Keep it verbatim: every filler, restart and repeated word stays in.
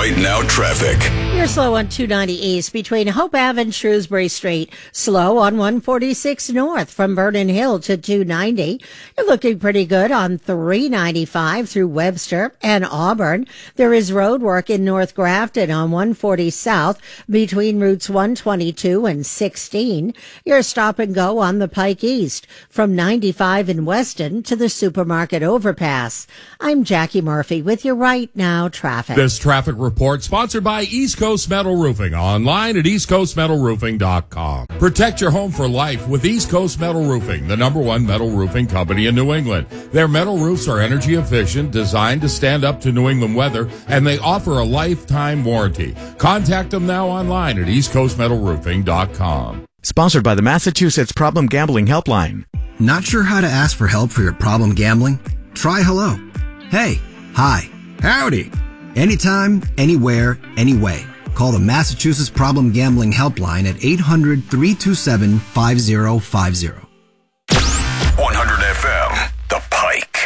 Right Now traffic. You're slow on two ninety East between Hope Ave and Shrewsbury Street. Slow on one forty-six North from Vernon Hill to two ninety. You're looking pretty good on three ninety-five through Webster and Auburn. There is road work in North Grafton on one forty South between routes one twenty-two and sixteen. You're stop and go on the Pike East from ninety-five in Weston to the supermarket overpass. I'm Jackie Murphy with your Right Now traffic. This traffic report sponsored by East Coast Metal Roofing, online at east coast metal roofing dot com. Protect your home for life with East Coast Metal Roofing, the number one metal roofing company in New England. Their metal roofs are energy efficient, designed to stand up to New England weather, and they offer a lifetime warranty. Contact them now online at east coast metal roofing dot com. Sponsored by the Massachusetts Problem Gambling Helpline. Not sure how to ask for help for your problem gambling? Try hello. Hey. Hi. Howdy. Anytime, anywhere, anyway. Call the Massachusetts Problem Gambling Helpline at eight hundred, three two seven, five zero five zero.